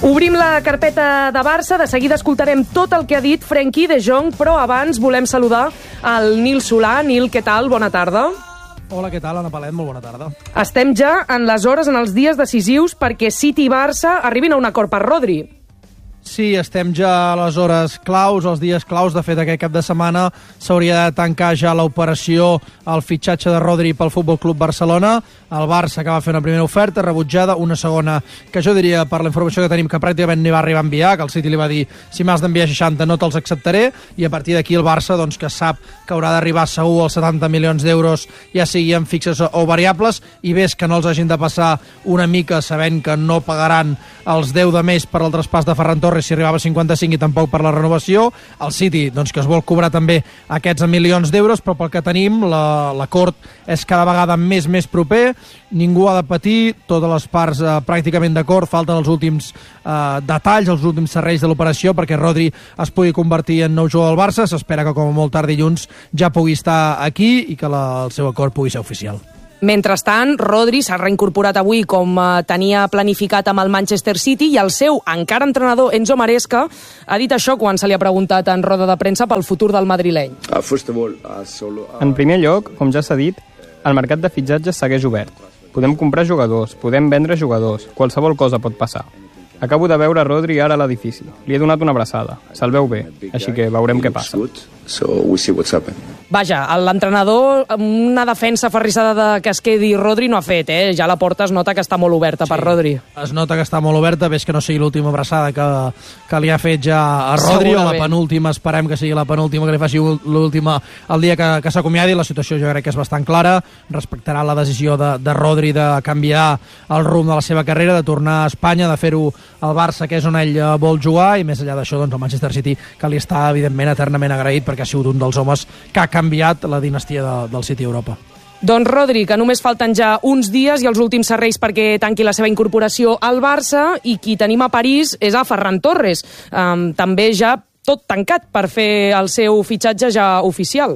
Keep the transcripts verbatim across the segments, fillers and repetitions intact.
Obrim la carpeta de Barça, de seguida escoltarem tot el que ha dit Frenkie de Jong, però abans volem saludar el Nil Solà. Nil, què tal? Bona tarda. Hola, què tal, Anna Palet? Molt bona tarda. Estem ja en les hores, en els dies decisius, perquè City i Barça arribin a un acord per Rodri. Sí, estem ja a les hores claus, els dies claus. De fet, aquest cap de setmana s'hauria de tancar ja l'operació, el fitxatge de Rodri pel Futbol Club Barcelona. El Barça que va fer una primera oferta rebutjada, una segona que jo diria, per la informació que tenim, que pràcticament ni va arribar a enviar, que el City li va dir si m'has d'enviar seixanta no te'ls acceptaré, i a partir d'aquí el Barça, doncs, que sap que haurà d'arribar segur als setanta milions d'euros, ja siguin fixes o variables, i ves que no els hagin de passar una mica sabent que no pagaran els deu de més per al traspàs de Ferran Torres si arribava a cinquanta-cinc i tampoc per la renovació. El City, doncs, que es vol cobrar també aquests milions d'euros, però pel que tenim l'acord és cada vegada més més proper, ningú ha de patir, totes les parts eh, pràcticament d'acord, falten els últims eh, detalls, els últims serrells de l'operació perquè Rodri es pugui convertir en nou jugador del Barça. S'espera que com a molt tard dilluns ja pugui estar aquí i que la, el seu acord pugui ser oficial. Mentrestant, Rodri s'ha reincorporat avui com eh, tenia planificat amb el Manchester City, i el seu encara entrenador Enzo Maresca ha dit això quan se li ha preguntat en roda de premsa pel futur del madrileny. En primer lloc, com ja s'ha dit, el mercat de fitxatges segueix obert. Podem comprar jugadors, podem vendre jugadors, qualsevol cosa pot passar. Acabo de veure Rodri ara a l'edifici. Li he donat una abraçada. Se'l veu bé, així que veurem què passa. Vaja, l'entrenador, una defensa aferrissada de que es quedi Rodri no ha fet, eh? Ja la porta es nota que està molt oberta per Rodri. Es nota que està molt oberta, ves que no sigui l'última abraçada que, que li ha fet ja a Rodri, o la penúltima, esperem que sigui la penúltima que li faci l'última el dia que, que s'acomiadi. La situació jo crec que és bastant clara, respectarà la decisió de, de Rodri de canviar el rumb de la seva carrera, de tornar a Espanya, de fer-ho al Barça, que és on ell vol jugar, i més enllà d'això, doncs, el Manchester City, que li està evidentment eternament agraït perquè ha sigut un dels homes que ha canviat la dinastia de, del City a Europa. Doncs Rodri, que només falten ja uns dies i els últims serrells perquè tanqui la seva incorporació al Barça, i qui tenim a París és a Ferran Torres, um, també ja tot tancat per fer el seu fitxatge ja oficial.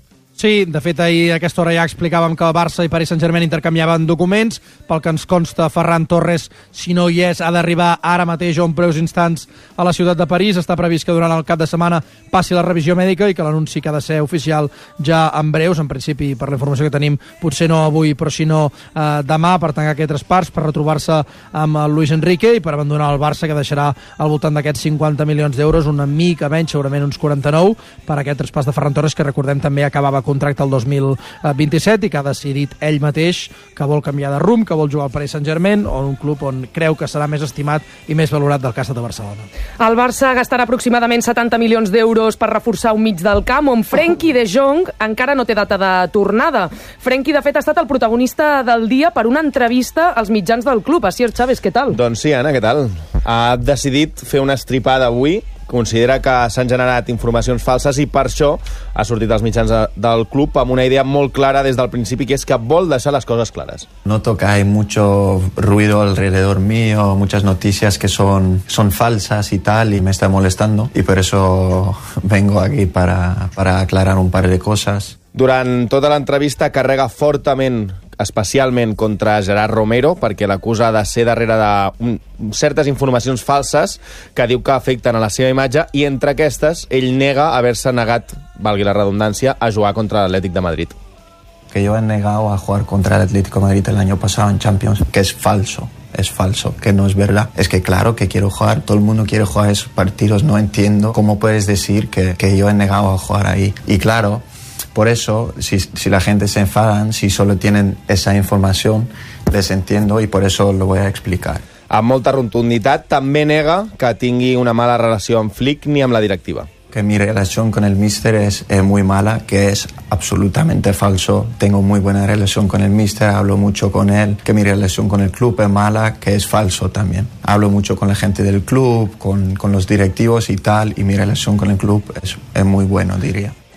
Sí, de fet, ahir a aquesta hora ja explicàvem que el Barça i Paris Saint-Germain intercanviaven documents. Pel que ens consta, Ferran Torres, si no hi és, ha d'arribar ara mateix o en breus instants a la ciutat de París. Està previst que durant el cap de setmana passi la revisió mèdica i que l'anunci que ha de ser oficial ja en breus. En principi, per la informació que tenim, potser no avui, però si no eh, demà, per tancar aquest traspàs, per retrobar-se amb el Luis Enrique i per abandonar el Barça, que deixarà al voltant d'aquests cinquanta milions d'euros, una mica menys, segurament uns quaranta-nou, per aquest traspàs de Ferran Torres, que recordem també acabava contracte el dos mil vint-i-set i que ha decidit ell mateix que vol canviar de rumb, que vol jugar al Paris Saint-Germain o en un club on creu que serà més estimat i més valorat del cas de Barcelona. El Barça gastarà aproximadament setanta milions d'euros per reforçar un mig del camp on Frenkie de Jong encara no té data de tornada. Frenkie, de fet, ha estat el protagonista del dia per una entrevista als mitjans del club. Asier Chávez, què tal? Doncs sí, Anna, què tal? Ha decidit fer una estripada avui. Considera que s'han generat informacions falses i per això ha sortit als mitjans de, del club amb una idea molt clara des del principi, que és que vol deixar les coses clares. Noto que hay mucho ruido alrededor mío, muchas noticias que son, son falsas y tal, y me está molestando, y por eso vengo aquí para, para aclarar un par de cosas. Durant tota l'entrevista carrega fortament, especialment contra Gerard Romero, perquè l'acusa de ser darrere de un, certes informacions falses que diu que afecten a la seva imatge, i entre aquestes ell nega haver-se negat, valgui la redundància, a jugar contra l'Atlètic de Madrid. Que yo he negado a jugar contra el Atlético de Madrid el año pasado en Champions, que es falso. Es falso, que no es verdad. Es que claro que quiero jugar, todo el mundo quiere jugar esos partidos, no entiendo cómo puedes decir que, que yo he negado a jugar ahí. Y claro, por eso, si, si la gente se enfadan, si solo tienen esa información, les entiendo y por eso lo voy a explicar. Amb molta rotunditat, també nega que tingui una mala relació amb Flick ni amb la directiva. Que mi relación con el míster es, es muy mala, que es absolutamente falso. Tengo muy buena relación con el míster, hablo mucho con él. Que mi relación con el club es mala, que es falso también. Hablo mucho con la gente del club, con, con los directivos y tal, y mi relación con el club es, es muy bueno, diría.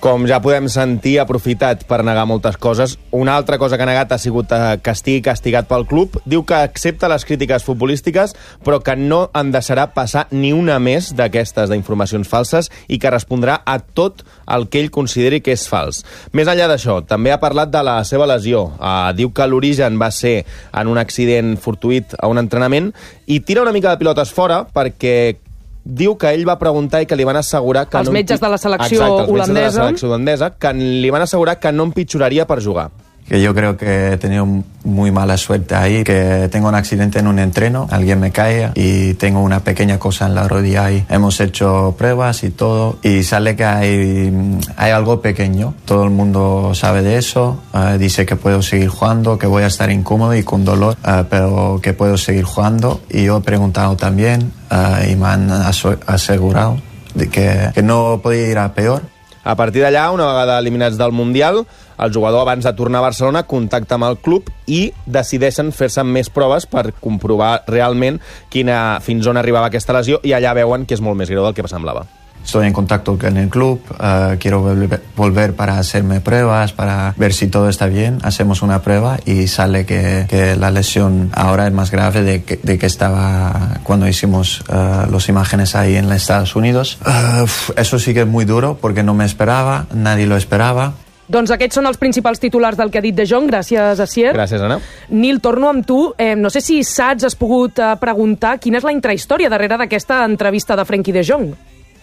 com ja podem sentir, ha aprofitat per negar moltes coses. Una altra cosa que ha negat ha sigut que estigui castigat pel club. Diu que accepta les crítiques futbolístiques, però que no en deixarà passar ni una més d'aquestes d'informacions falses i que respondrà a tot el que ell consideri que és fals. Més enllà d'això, també ha parlat de la seva lesió. Uh, diu que l'origen va ser en un accident fortuït a un entrenament i tira una mica de pilotes fora perquè diu que ell va preguntar i que li van assegurar que els no... metges de la selecció Exacte, els holandesa. metges de la selecció holandesa, que li van assegurar que no empitjoraria per jugar. Que yo creo que he tenido muy mala suerte ahí, que tengo un accidente en un entreno, alguien me cae y tengo una pequeña cosa en la rodilla ahí. Hemos hecho pruebas y todo y sale que hay, hay algo pequeño. Todo el mundo sabe de eso, uh, dice que puedo seguir jugando, que voy a estar incómodo y con dolor, uh, pero que puedo seguir jugando. Y yo he preguntado también uh, y me han asegurado de que, que no podía ir a peor. A partir d'allà, una vegada eliminats del Mundial, el jugador, abans de tornar a Barcelona, contacta amb el club i decideixen fer-se més proves per comprovar realment quina, fins on arribava aquesta lesió, i allà veuen que és molt més greu del que semblava. Estoy en contacto con el club, uh, quiero volver, volver para hacerme pruebas, para ver si todo está bien. Hacemos una prueba y sale que, que la lesión ahora es más grave de que, de que estaba cuando hicimos uh, las imágenes ahí en los Estados Unidos. Uh, eso sí que es muy duro porque no me esperaba, nadie lo esperaba. Doncs aquests són els principals titulars del que ha dit De Jong. Gràcies, Asier. Gràcies, Anna. Nil, torno amb tu. Eh, no sé si saps, has pogut eh, preguntar quina és la intrahistòria darrere d'aquesta entrevista de Frenkie de Jong.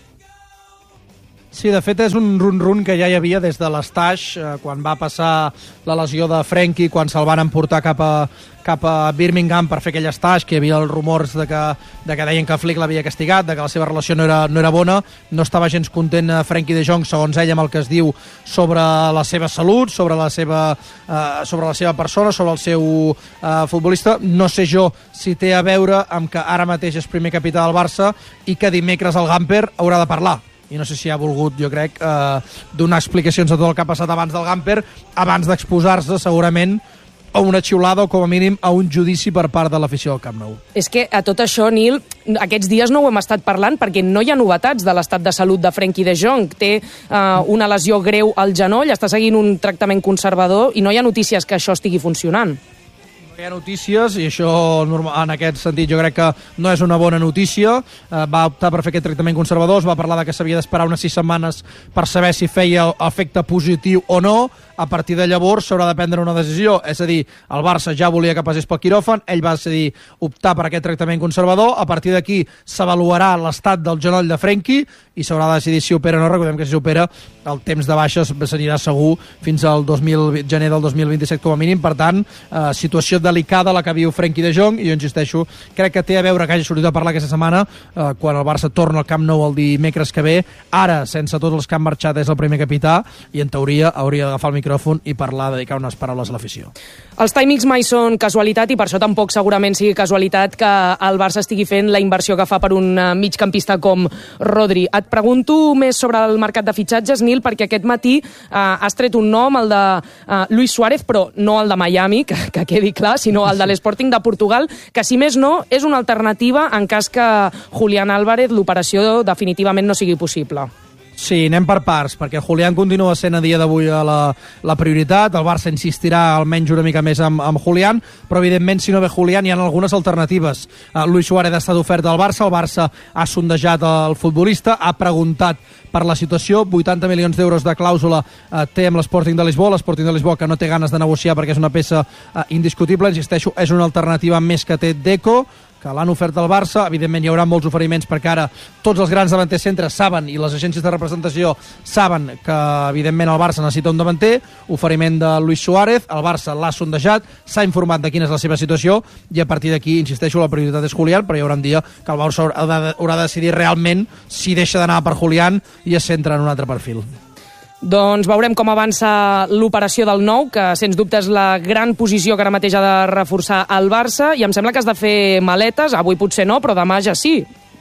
Sí, de fet és un run-run que ja hi havia des de l'Estaix, eh, quan va passar la lesió de Frenkie, quan se'l van emportar cap a, cap a Birmingham per fer aquell Estaix, que hi havia els rumors de que, de que deien que Flick l'havia castigat, de que la seva relació no era, no era bona. No estava gens content eh, Frenkie de Jong, segons ell, amb el que es diu sobre la seva salut, sobre la seva, eh, sobre la seva persona, sobre el seu eh, futbolista. No sé jo si té a veure amb que ara mateix és primer capità del Barça i que dimecres el Gamper haurà de parlar. I no sé si ha volgut, jo crec, eh, donar explicacions de tot el que ha passat abans del Gamper, abans d'exposar-se, segurament, a una xiulada o, com a mínim, a un judici per part de l'afició del Camp Nou. És que a tot això, Nil, aquests dies no ho hem estat parlant perquè no hi ha novetats de l'estat de salut de Frenkie de Jong. Té eh, una lesió greu al genoll, està seguint un tractament conservador i no hi ha notícies que això estigui funcionant. Hi ha notícies i això en aquest sentit jo crec que no és una bona notícia. Eh, va optar per fer aquest tractament conservador, es va parlar de que s'havia d'esperar unes sis setmanes per saber si feia efecte positiu o no. A partir de llavors s'haurà de prendre una decisió, és a dir, el Barça ja volia que passés pel quiròfan, ell va decidir optar per aquest tractament conservador, a partir d'aquí s'avaluarà l'estat del genoll de Frenkie i s'haurà de decidir si opera o no. Recordem que si s'opera el temps de baixes s'anirà segur fins al dos mil, gener del dos mil vint-i-set com a mínim. Per tant, eh, situació delicada la que viu Frenkie de Jong, i jo insisteixo, crec que té a veure que hagi sortit a parlar aquesta setmana eh, quan el Barça torna al Camp Nou el dimecres que ve. Ara, sense tots els que han marxat, és el primer capità i en teoria hauria d'agafar el micròfon i parlar, dedicar unes paraules a l'afició. Els timings mai són casualitat i per això tampoc segurament sigui casualitat que el Barça estigui fent la inversió que fa per un migcampista com Rodri. Et pregunto més sobre el mercat de fitxatges, Nil, perquè aquest matí eh, has tret un nom, el de eh, Luis Suárez, però no el de Miami, que, que quedi clar, sinó el de l'Sporting de Portugal, que si més no és una alternativa en cas que Julián Álvarez l'operació definitivament no sigui possible. Sí, anem per parts, perquè Julián continua sent a dia d'avui la, la prioritat. El Barça insistirà almenys una mica més amb, amb Julián, però evidentment si no ve Julián hi ha algunes alternatives. Uh, Luis Suárez ha estat ofert al Barça, el Barça ha sondejat el futbolista, ha preguntat per la situació, vuitanta milions d'euros de clàusula uh, té amb l'Sporting de Lisboa, l'Sporting de Lisboa que no té ganes de negociar perquè és una peça uh, indiscutible, insisteixo, és una alternativa més que té Deco, que l'han ofert al Barça. Evidentment hi haurà molts oferiments perquè ara tots els grans davanters centres saben i les agències de representació saben que evidentment el Barça necessita un davanter. Oferiment de Luis Suárez, el Barça l'ha sondejat, s'ha informat de quina és la seva situació i a partir d'aquí, insisteixo, la prioritat és Julián, però hi haurà un dia que el Barça haurà de, haurà de decidir realment si deixa d'anar per Julián i es centra en un altre perfil. Doncs veurem com avança l'operació del nou, que sens dubte és la gran posició que ara mateix ha de reforçar el Barça, i em sembla que has de fer maletes, avui potser no, però demà ja sí.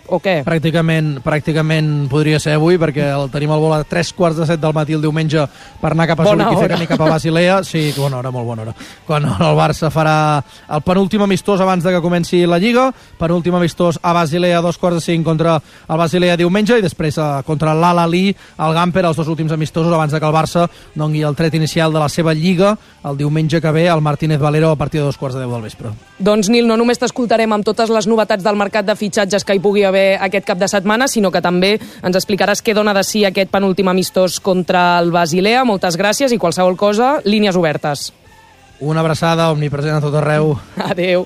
o què? Pràcticament, pràcticament podria ser avui, perquè el tenim al vol a tres quarts de set del matí el diumenge per anar cap a Zuric i fer camí cap a Basilea. Sí, bona hora, molt bona hora. Quan el Barça farà el penúltim amistós abans de que comenci la Lliga, penúltim amistós a Basilea a dos quarts de cinc contra el Basilea diumenge, i després eh, contra l'Al-Ahly, el Gamper, els dos últims amistosos abans de que el Barça doni el tret inicial de la seva Lliga el diumenge que ve al Martínez Valero a partir de dos quarts de deu del vespre. Doncs, Nil, no només t'escoltarem amb totes les novetats del mercat de fitxatges que hi pugui haver aquest cap de setmana, sinó que també ens explicaràs què dona de si aquest penúltim amistós contra el Basilea. Moltes gràcies, i qualsevol cosa, línies obertes. Una abraçada omnipresent a tot arreu. Adéu.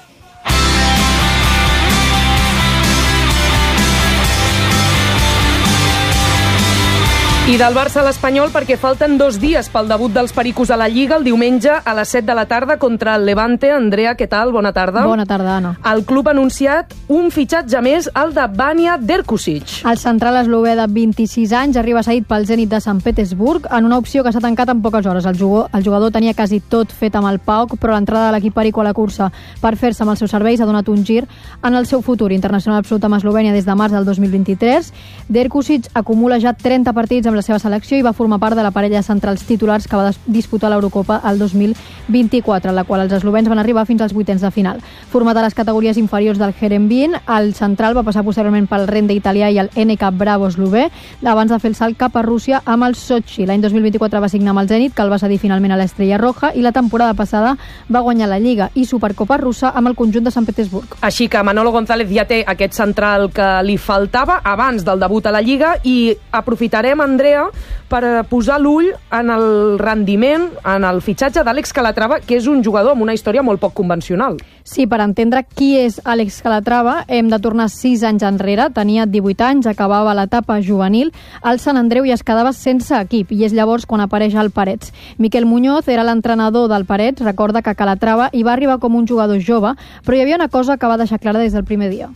I del Barça a l'Espanyol, perquè falten dos dies pel debut dels pericos a la Lliga, el diumenge a les set de la tarda contra el Levante. Andrea, què tal? Bona tarda. Bona tarda, Anna. El club ha anunciat un fitxatge més, el de Vanja Derkusic. El central eslové de vint-i-sis anys arriba cedit pel Zenit de Sant Petersburg en una opció que s'ha tancat en poques hores. El jugador, el jugador tenia quasi tot fet amb el P A O K, però l'entrada de l'equip perico a la cursa per fer-se amb els seus serveis ha donat un gir en el seu futur. Internacional absolut amb Eslovènia des de març del dos mil vint-i-tres. Derkusic acumula ja trenta partits amb la seva selecció i va formar part de la parella de centrals titulars que va disputar l'Eurocopa el dos mil vint-i-quatre, en la qual els eslovens van arribar fins als vuitens de final. Format a les categories inferiors del Herenveen, el central va passar posteriorment pel Rende italià i el N K Bravo eslové, abans de fer el salt cap a Rússia amb el Sochi. L'any dos mil vint-i-quatre va signar amb el Zenit, que el va cedir finalment a l'Estrella Roja, i la temporada passada va guanyar la Lliga i Supercopa russa amb el conjunt de Sant Petersburg. Així que Manolo González ja té aquest central que li faltava abans del debut a la Lliga, i aprofitarem, Andrea, per posar l'ull en el rendiment, en el fitxatge d'Àlex Calatrava, que és un jugador amb una història molt poc convencional. Sí, per entendre qui és Àlex Calatrava hem de tornar sis anys enrere. Tenia divuit anys, acabava l'etapa juvenil al Sant Andreu i es quedava sense equip, i és llavors quan apareix el Parets. Miquel Muñoz era l'entrenador del Parets, recorda que Calatrava hi va arribar com un jugador jove, però hi havia una cosa que va deixar clara des del primer dia.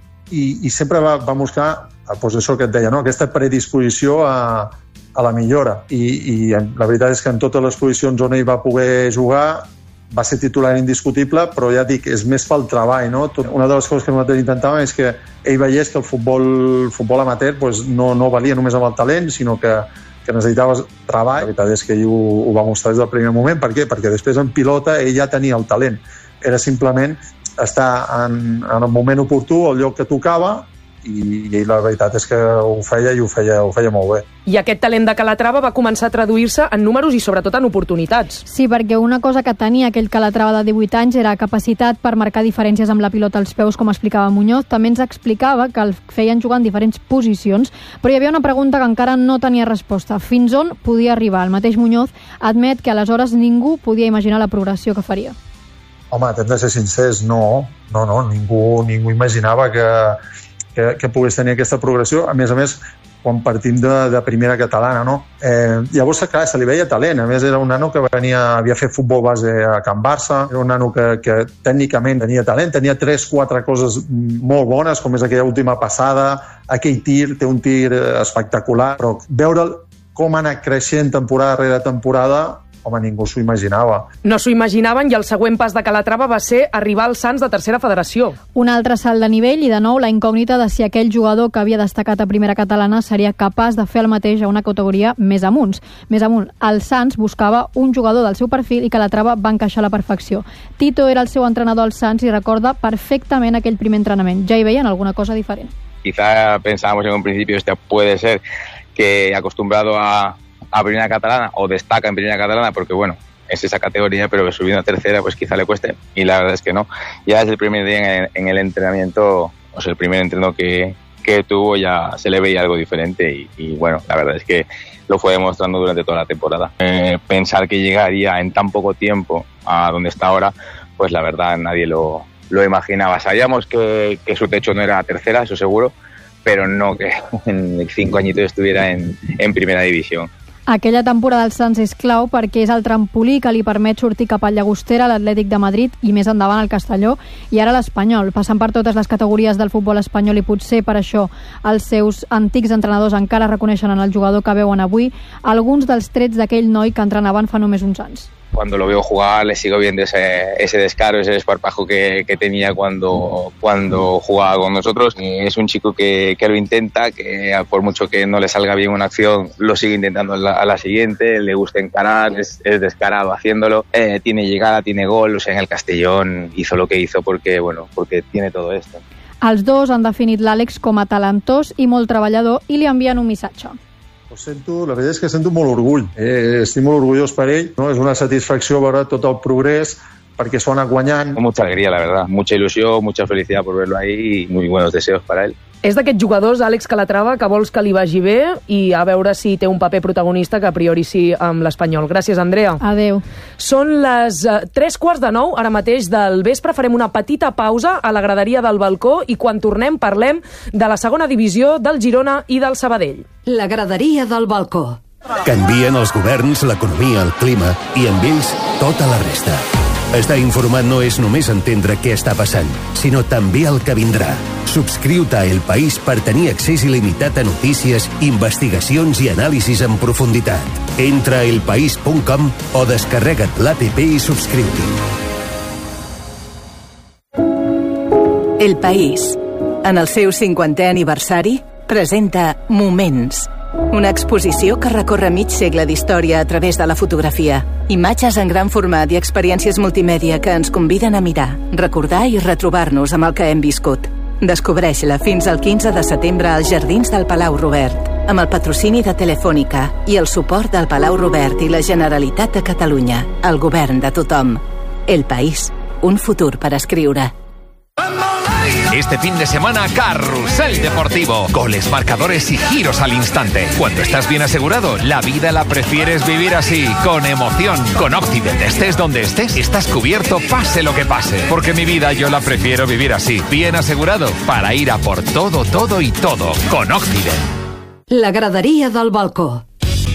I, i sempre va, va buscar, doncs això que et deia, no? Aquesta predisposició a, a la millora, I, i la veritat és que en totes les posicions on ell va poder jugar va ser titular indiscutible, però ja dic, és més pel treball, no? Una de les coses que nosaltres intentàvem és que ell veiés que el futbol, el futbol amateur pues, no, no valia només amb el talent, sinó que, que necessitaves treball. La veritat és que ell ho, ho va mostrar des del primer moment. Per què? Perquè després en pilota ell ja tenia el talent. Era simplement estar en, en el moment oportú, al lloc que tocava, i, i la veritat és que ho feia i ho feia, ho feia molt bé. I aquest talent de Calatrava va començar a traduir-se en números i sobretot en oportunitats. Sí, perquè una cosa que tenia aquell Calatrava de divuit anys era capacitat per marcar diferències amb la pilota als peus, com explicava Muñoz. També ens explicava que el feien jugar en diferents posicions, però hi havia una pregunta que encara no tenia resposta. Fins on podia arribar? El mateix Muñoz admet que aleshores ningú podia imaginar la progressió que faria. Home, hem de ser sincers, no, no, no, ningú, ningú imaginava que, que, que pogués tenir aquesta progressió. A més a més, quan partim de, de primera catalana, no? Eh, llavors, clar, se li veia talent. A més, era un nano que venia, havia fet futbol base a Can Barça, era un nano que, que tècnicament tenia talent, tenia tres, quatre coses molt bones, com és aquella última passada, aquell tir, té un tir espectacular, però veure'l com ha anat creixent temporada rere temporada, home, ningú s'ho imaginava. No s'ho imaginaven, i el següent pas de Calatrava va ser arribar als Sants de tercera federació. Un altre salt de nivell i, de nou, la incògnita de si aquell jugador que havia destacat a primera catalana seria capaç de fer el mateix a una categoria més amunt. Més amunt, el Sants buscava un jugador del seu perfil i Calatrava va encaixar a la perfecció. Tito era el seu entrenador al Sants i recorda perfectament aquell primer entrenament. Ja hi veien alguna cosa diferent. Quizá pensábamos en un principio este puede ser que acostumbrado a a primera catalana, o destaca en primera catalana, porque bueno, es esa categoría, pero subiendo a tercera pues quizá le cueste, y la verdad es que no. Ya desde el primer día en el, en el entrenamiento, o sea, el primer entreno que, que tuvo, ya se le veía algo diferente, y, y bueno, la verdad es que lo fue demostrando durante toda la temporada. Eh, pensar que llegaría en tan poco tiempo a donde está ahora, pues la verdad nadie lo, lo imaginaba. Sabíamos que, que su techo no era tercera, eso seguro, pero no que en cinco añitos estuviera en, en primera división. Aquella temporada del Sants és clau perquè és el trampolí que li permet sortir cap al Llagostera, l'Atlètic de Madrid i més endavant al Castelló i ara l'Espanyol, passant per totes les categories del futbol espanyol, i potser per això els seus antics entrenadors encara reconeixen en el jugador que veuen avui alguns dels trets d'aquell noi que entrenaven fa només uns anys. cuando lo veo jugar le sigo viendo ese, ese descaro, ese desparpajo que, que tenía cuando, cuando jugaba con nosotros. Es un chico que, que lo intenta, que por mucho que no le salga bien una acción, lo sigue intentando a la, a la siguiente, le gusta encarar, es, es descarado haciéndolo, eh, tiene llegada, tiene gol, o sea, en el Castellón hizo lo que hizo porque, bueno, porque tiene todo esto. Els dos han definit l'Àlex com a talentós i molt treballador i li envien un missatge. Ho sento, la veritat és que sento molt orgull. Eh, estic molt orgullós per ell. No? És una satisfacció veure tot el progrés perquè s'ho ha anat guanyant. Mucha alegría, la verdad. Mucha ilusión, mucha felicidad por verlo ahí y muy buenos deseos para él. És d'aquests jugadors, Àlex Calatrava, que vols que li vagi bé i a veure si té un paper protagonista, que a priori sí amb l'Espanyol. Gràcies, Andrea. Adeu. Són les uh, tres quarts de nou, ara mateix del vespre. Farem una petita pausa a la graderia del balcó i quan tornem parlem de la segona divisió del Girona i del Sabadell. La graderia del balcó. Canvien els governs, l'economia, el clima i amb ells tota la resta. Estar informat no és només entendre què està passant, sinó també el que vindrà. Subscriu-te a El País per tenir accés il·limitat a notícies, investigacions i anàlisis en profunditat. Entra a elpaís punt com o descarrega't l'app i subscriu-t'hi. El País, en el seu cinquantè aniversari, presenta Moments, una exposició que recorre mig segle d'història a través de la fotografia. Imatges en gran format i experiències multimèdia que ens conviden a mirar, recordar i retrobar-nos amb el que hem viscut. Descobreix-la fins al quinze de setembre als Jardins del Palau Robert, amb el patrocini de Telefònica i el suport del Palau Robert i la Generalitat de Catalunya, el govern de tothom. El País, un futur per escriure. Este fin de semana, Carrusel Deportivo. Goles, marcadores y giros al instante. Cuando estás bien asegurado, la vida la prefieres vivir así, con emoción. Con Octibet, estés donde estés, estás cubierto pase lo que pase. Porque mi vida yo la prefiero vivir así, bien asegurado, para ir a por todo, todo y todo. Con Octibet. La graderia del balcó.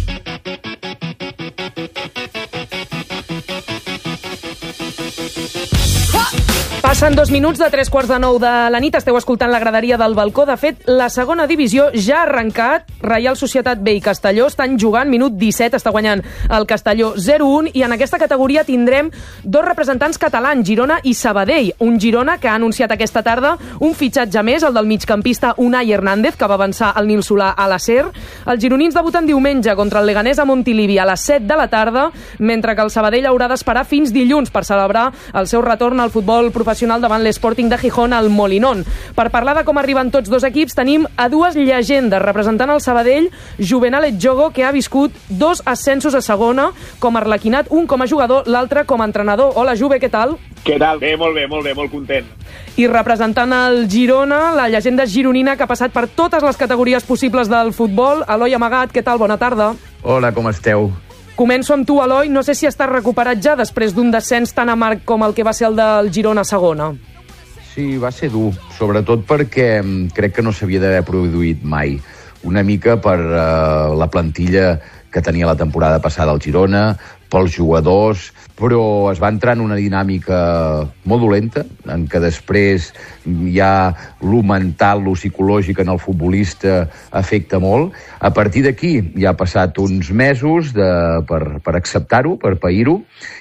Passen dos minuts de tres quarts de nou de la nit. Esteu escoltant la graderia del balcó. De fet, la segona divisió ja ha arrencat. Reial Societat B i Castelló estan jugant. Minut disset, està guanyant el Castelló zero un. I en aquesta categoria tindrem dos representants catalans, Girona i Sabadell. Un Girona que ha anunciat aquesta tarda un fitxatge més, el del migcampista Unai Hernández, que va avançar el Nil Solà a la SER. Els gironins debuten diumenge contra el Leganés a Montilivi a les set de la tarda, mentre que el Sabadell haurà d'esperar fins dilluns per celebrar el seu retorn al futbol professional davant l'Sporting de Gijón al Molinón. Per parlar de com arriben tots dos equips, tenim a dues llegendes representant el Sabadell, Juvenal Etjogo, que ha viscut dos ascensos a segona com a arlequinat, un com a jugador, l'altre com a entrenador. Hola, Juve, què tal? Què tal? Bé, molt bé, molt bé, molt content. I representant el Girona, la llegenda gironina que ha passat per totes les categories possibles del futbol, Eloi Amagat, què tal? Bona tarda. Hola, com esteu? Començo amb tu, Eloi. No sé si estàs recuperat ja després d'un descens tan amarg com el que va ser el del Girona a segona. Sí, va ser dur, sobretot perquè crec que no s'havia d'haver produït mai. Una mica per uh, la plantilla que tenia la temporada passada al Girona, pels jugadors, però es va entrar en una dinàmica molt dolenta, en què després ja lo mental, lo psicològic en el futbolista afecta molt. A partir d'aquí ja ha passat uns mesos de, per, per acceptar-ho, per pair-ho,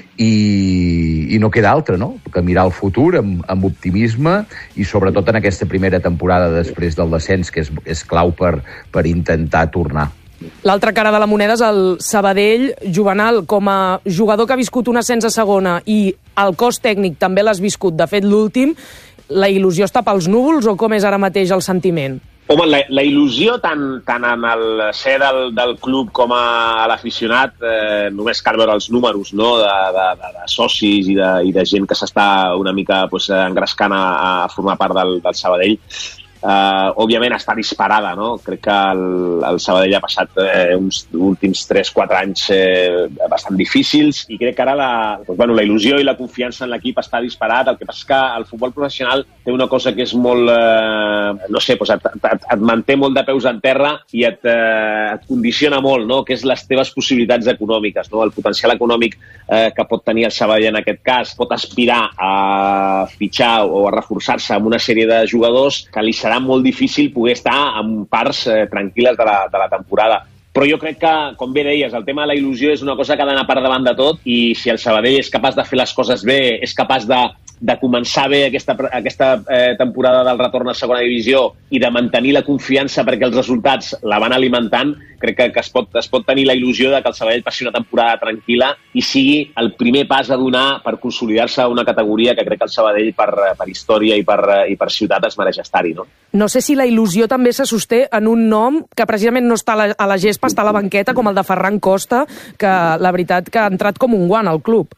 i, i no queda altra, no?, que mirar el futur amb, amb optimisme i sobretot en aquesta primera temporada després del descens, que és, és clau per, per intentar tornar. L'altra cara de la moneda és el Sabadell. Juvenal, com a jugador que ha viscut un ascens a segona i el cos tècnic també l'has viscut, de fet l'últim, la il·lusió està pels núvols o com és ara mateix el sentiment? Home, la, la il·lusió tant, tant en el ser del, del club com a, a l'aficionat, eh, només cal veure els números, no?, de, de, de, de socis i de, i de gent que s'està una mica pues, engrescant a, a formar part del, del Sabadell. Uh, òbviament està disparada, no? Crec que el, el Sabadell ha passat eh, uns últims tres quatre anys eh, bastant difícils i crec que ara la, doncs, bueno, la il·lusió i la confiança en l'equip està disparat. El que passa és que el futbol professional té una cosa que és molt, eh, no sé, doncs et, et, et manté molt de peus en terra i et, eh, et condiciona molt, no?, que és les teves possibilitats econòmiques, no? El potencial econòmic eh, que pot tenir el Sabadell en aquest cas pot aspirar a fitxar o a reforçar-se amb una sèrie de jugadors que li serà molt difícil poder estar en parts eh, tranquil·les de la, de la temporada. Però jo crec que, com bé deies, el tema de la il·lusió és una cosa que ha d'anar per davant de tot, i si el Sabadell és capaç de fer les coses bé, és capaç de, de començar bé aquesta, aquesta eh, temporada del retorn a segona divisió i de mantenir la confiança perquè els resultats la van alimentant, crec que, que es, pot, es pot tenir la il·lusió de que el Sabadell passi una temporada tranquil·la i sigui el primer pas a donar per consolidar-se a una categoria que crec que el Sabadell, per, per història i per, i per ciutat, es mereix estar-hi, no? No sé si la il·lusió també se sosté en un nom que precisament no està a la, a la gespa, està a la banqueta, com el de Ferran Costa, que la veritat que ha entrat com un guant al club.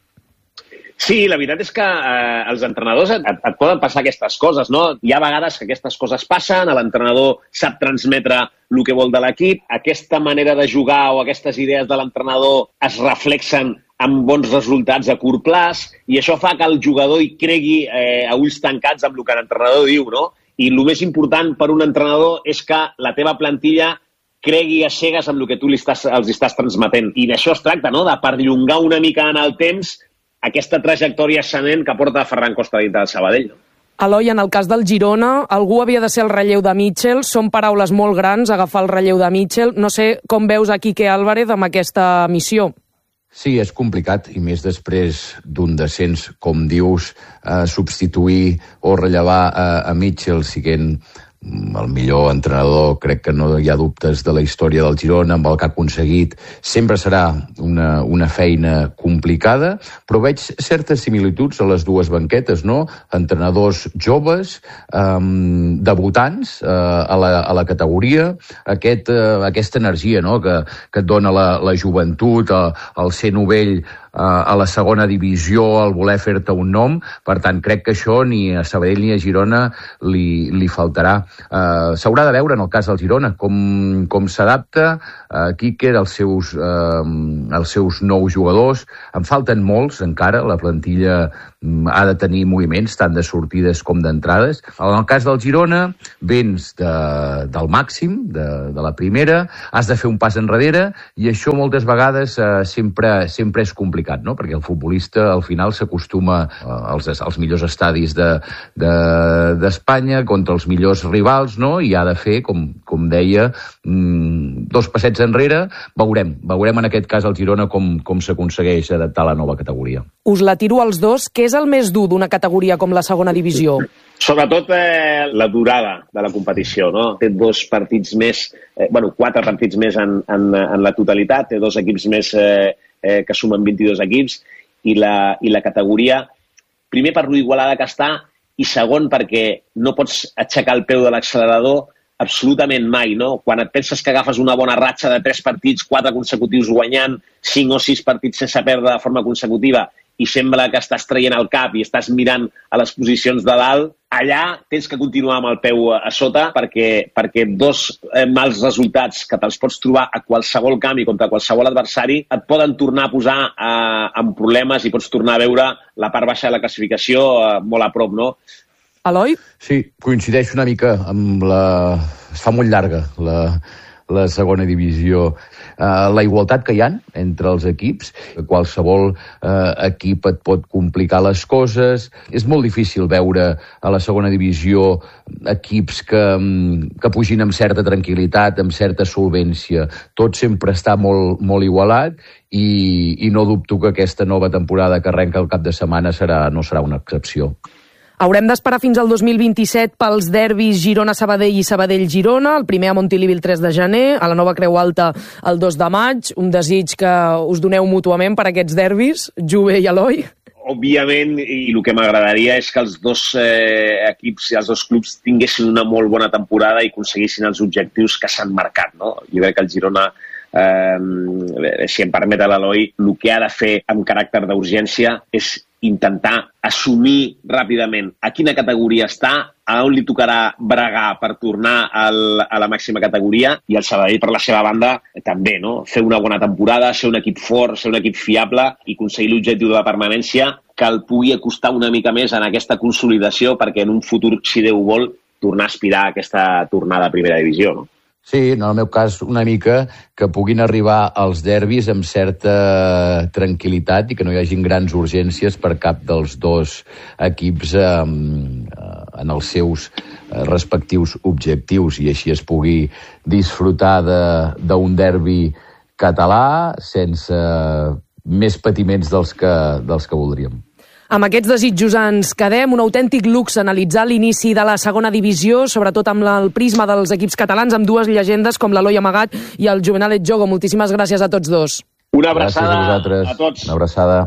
Sí, la veritat és que eh, els entrenadors et, et poden passar aquestes coses, no? Hi ha vegades que aquestes coses passen, l'entrenador sap transmetre el que vol de l'equip, aquesta manera de jugar o aquestes idees de l'entrenador es reflexen amb bons resultats a curt plaç, i això fa que el jugador hi cregui eh, a ulls tancats amb el que l'entrenador diu, no? I el més important per un entrenador és que la teva plantilla cregui a cegues amb el que tu li estàs, els estàs transmetent. I d'això es tracta, no?, de perllongar una mica en el temps aquesta trajectòria ascendent que porta Ferran Costa dintre del Sabadell. Eloi, en el cas del Girona, algú havia de ser el relleu de Mitchell. Són paraules molt grans, agafar el relleu de Mitchell. No sé com veus a Quique Álvarez amb aquesta missió. Sí, és complicat, i més després d'un descens, com dius, eh, substituir o rellevar a, a Mitchell siguent el millor entrenador, crec que no hi ha dubtes, de la història del Girona, amb el que ha aconseguit. Sempre serà una, una feina complicada, però veig certes similituds a les dues banquetes, no? Entrenadors joves, um, debutants uh, a, la, a la categoria, aquest, uh, aquesta energia, no?, que, que et dona la, la joventut, el, el ser novell a la segona divisió, el voler fer-te un nom. Per tant, crec que això ni a Sabadell ni a Girona li, li faltarà. Uh, S'haurà de veure, en el cas del Girona, com, com s'adapta uh, Quique als seus, uh, als seus nous jugadors. En falten molts encara, la plantilla ha de tenir moviments tant de sortides com d'entrades. En el cas del Girona, vens de, del màxim, de, de la primera, has de fer un pas enrere, i això moltes vegades uh, sempre, sempre és complicat, no? Perquè el futbolista al final s'acostuma als, als millors estadis d'Espanya, de, de, contra els millors rivals, no? I ha de fer, com, com deia, dos passets enrere. Veurem, veurem en aquest cas al Girona com, com s'aconsegueix adaptar a la nova categoria. Us la tiro als dos. Què és el més dur d'una categoria com la segona divisió? Sobretot eh, la durada de la competició, no? Té dos partits més, eh, bueno, quatre partits més en, en, en la totalitat, té dos equips més eh, eh, que sumen vint-i-dos equips, i la, i la categoria, primer per lo igualada que està, i segon perquè no pots aixecar el peu de l'accelerador absolutament mai, no? Quan et penses que agafes una bona ratxa de tres partits, quatre consecutius guanyant, cinc o sis partits sense perdre de forma consecutiva, i sembla que estàs traient el cap i estàs mirant a les posicions de dalt, allà tens que continuar amb el peu a sota, perquè, perquè dos eh, mals resultats que te'ls pots trobar a qualsevol camp i contra qualsevol adversari et poden tornar a posar eh, en problemes, i pots tornar a veure la part baixa de la classificació eh, molt a prop, no? Eloi? Sí, coincideixo una mica amb la... Es fa molt llarga la, la segona divisió. Uh, la igualtat que hi ha entre els equips, qualsevol uh, equip et pot complicar les coses. És molt difícil veure a la segona divisió equips que, que pugin amb certa tranquil·litat, amb certa solvència. Tot sempre està molt, molt igualat, i, i no dubto que aquesta nova temporada que arrenca el cap de setmana serà, no serà una excepció. Haurem d'esperar fins al dos mil vint-i-set pels derbis Girona-Sabadell i Sabadell-Girona, el primer a Montilivi el tres de gener, a la Nova Creu Alta el dos de maig. Un desig que us doneu mútuament per aquests derbis, Jove i Eloi? Òbviament, i el que m'agradaria és que els dos eh, equips i els dos clubs tinguessin una molt bona temporada i aconseguissin els objectius que s'han marcat, no? Jo crec que el Girona, eh, si em permet l'Eloi, el que ha de fer amb caràcter d'urgència és intentar assumir ràpidament a quina categoria està, a on li tocarà bregar per tornar al, a la màxima categoria, i el Sabadell, per la seva banda, també, no? Fer una bona temporada, ser un equip fort, ser un equip fiable i aconseguir l'objectiu de la permanència, que el pugui acostar una mica més en aquesta consolidació, perquè en un futur, si Déu vol, tornar a aspirar a aquesta tornada a primera divisió, no? Sí, en el meu cas una mica que puguin arribar als derbis amb certa tranquil·litat i que no hi hagin grans urgències per cap dels dos equips eh, en els seus respectius objectius i així es pugui disfrutar d'un derbi català sense més patiments dels que, dels que voldríem. Amb aquests desitjos ens quedem. Un autèntic luxe analitzar l'inici de la segona divisió, sobretot amb el prisma dels equips catalans, amb dues llegendes com l'Eloi Amagat i el Jovenalet Jogo. Moltíssimes gràcies a tots dos. Una abraçada a vosaltres. A tots. Una abraçada.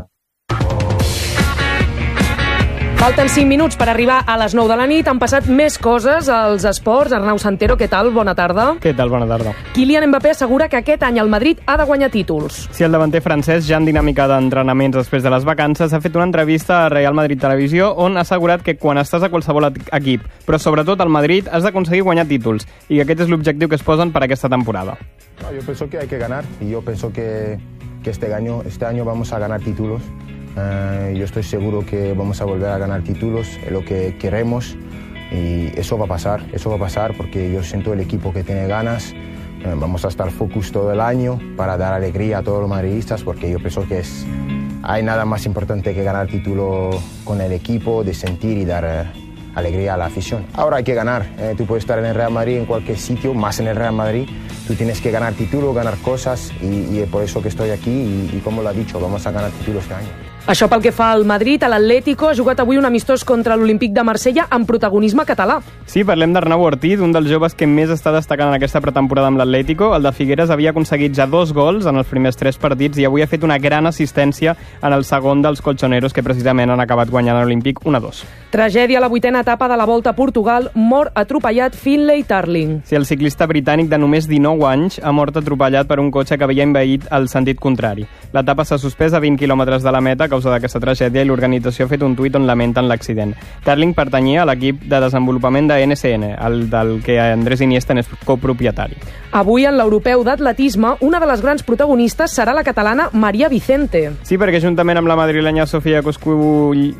Falten cinc minuts per arribar a les nou de la nit. Han passat més coses als esports. Arnau Santero, què tal? Bona tarda. Què tal? Bona tarda. Kylian Mbappé assegura que aquest any el Madrid ha de guanyar títols. Si el davanter francès, ja en dinàmica d'entrenaments després de les vacances, ha fet una entrevista a Real Madrid Televisió on ha assegurat que quan estàs a qualsevol equip, però sobretot al Madrid, has d'aconseguir guanyar títols i que aquest és l'objectiu que es posen per aquesta temporada. No, yo pienso que hay que ganar y yo pienso que, que este año, este año vamos a ganar títulos. Uh, yo estoy seguro que vamos a volver a ganar títulos, es lo que queremos y eso va a pasar, eso va a pasar porque yo siento el equipo que tiene ganas. Uh, vamos a estar focus todo el año para dar alegría a todos los madridistas porque yo pienso que es, hay nada más importante que ganar título con el equipo, de sentir y dar uh, alegría a la afición. Ahora hay que ganar, uh, tú puedes estar en el Real Madrid en cualquier sitio, más en el Real Madrid. Tú tienes que ganar títulos, ganar cosas y, y es por eso que estoy aquí y, y como lo ha dicho, vamos a ganar títulos este año. Això pel que fa al Madrid, a l'Atlético ha jugat avui un amistós contra l'Olímpic de Marsella amb protagonisme català. Sí, parlem d'Arnau Ortiz, un dels joves que més està destacant en aquesta pretemporada amb l'Atlético. El de Figueres havia aconseguit ja dos gols en els primers tres partits i avui ha fet una gran assistència en el segon dels colchoneros que precisament han acabat guanyant l'Olímpic un a dos. Tragèdia a la vuitena etapa de la Volta a Portugal, mor atropellat Finlay Tarling. Sí, el ciclista britànic de només dinou anys ha mort atropellat per un cotxe que havia envaït el sentit contrari. L'etapa s'ha suspès a vint quilòmetres de la meta a causa d'aquesta tragèdia i l'organització ha fet un tuit on lamenten l'accident. Tarling pertanyia a l'equip de desenvolupament de N S N, el del que Andrés Iniesta és copropietari. Avui en l'europeu d'atletisme, una de les grans protagonistes serà la catalana Maria Vicente. Sí, perquè juntament amb la madrilenya Sofia Coscull...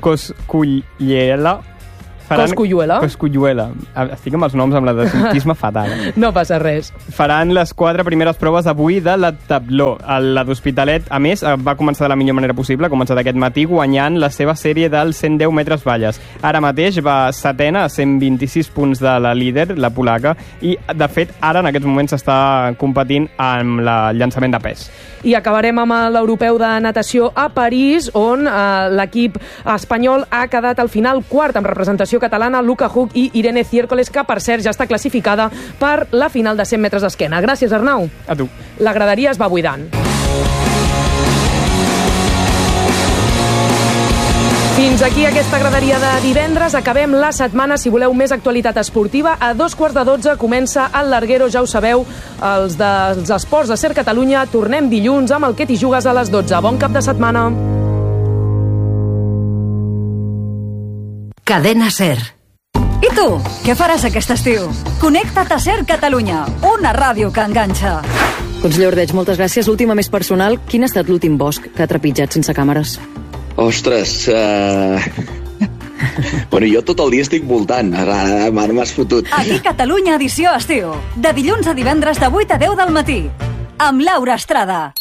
Cosculluela faran... Cosculluela? Cosculluela. Estic amb els noms amb la desautisme fatal. No passa res. Faran les quatre primeres proves avui de la tabló. La d'Hospitalet, a més, va començar de la millor manera possible, ha començat aquest matí guanyant la seva sèrie dels cent deu metres valles. Ara mateix va setena a cent vint-i-sis punts de la líder, la polaca, i, de fet, ara en aquests moments s'està competint amb el llançament de pes. I acabarem amb l'europeu de natació a París, on eh, l'equip espanyol ha quedat al final quart amb representació catalana, Luca Huck i Irene Ciércoles, que per cert ja està classificada per la final de cent metres d'esquena. Gràcies, Arnau. A tu. La graderia es va buidant. Fins aquí aquesta graderia de divendres. Acabem la setmana. Si voleu més actualitat esportiva, a dos quarts de dotze comença el Larguero, ja ho sabeu, els dels esports de Ser Catalunya. Tornem dilluns amb el Que t'hi jugues a les dotze. Bon cap de setmana. Cadena Ser. I tu, què faràs aquest estiu? Connecta't a Ser Catalunya, una ràdio que enganxa. Conseller Ordeig, moltes gràcies. L'última més personal, quin ha estat l'últim bosc que ha trepitjat sense càmeres? Ostres, uh... bueno, jo tot el dia estic voltant, ara m'has fotut. Aquí Catalunya edició estiu, de dilluns a divendres de vuit a deu del matí, amb Laura Estrada.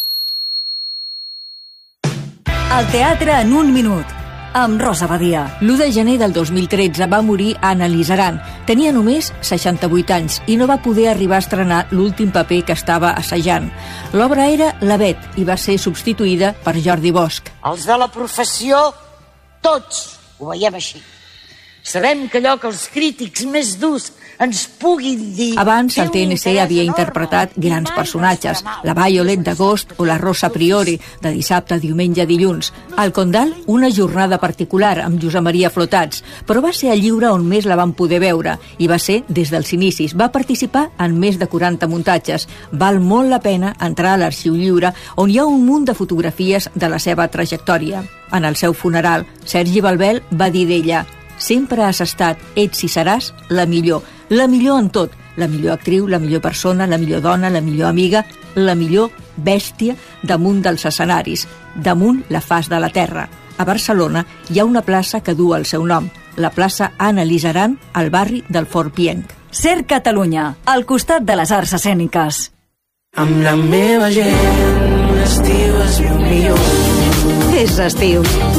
El teatre en un minut, amb Rosa Badia. l'u de gener del dos mil tretze va morir Anna Lizaran. Tenia només seixanta-vuit anys i no va poder arribar a estrenar l'últim paper que estava assajant. L'obra era La Bet i va ser substituïda per Jordi Bosch. Els de la professió, tots ho veiem així. Sabem que allò que els crítics més durs ens puguin dir... Abans, el T N C havia interpretat grans personatges, la Violet d'agost o la Rosa Priori, de dissabte, diumenge, dilluns. Al Condal, una jornada particular amb Josep Maria Flotats, però va ser el lliure on més la van poder veure, i va ser des dels inicis. Va participar en més de quaranta muntatges. Val molt la pena entrar a l'Arxiu Lliure, on hi ha un munt de fotografies de la seva trajectòria. En el seu funeral, Sergi Balbel va dir d'ella: sempre has estat, ets i seràs la millor, la millor en tot, la millor actriu, la millor persona, la millor dona, la millor amiga, la millor bèstia damunt dels escenaris, damunt la faç de la terra. A Barcelona hi ha una plaça que du el seu nom, la plaça Anna Lizaran, al barri del Fort Pienc. Ser Catalunya, al costat de les arts escèniques. Amb la meva gent, l'estiu es viu millor. És estiu.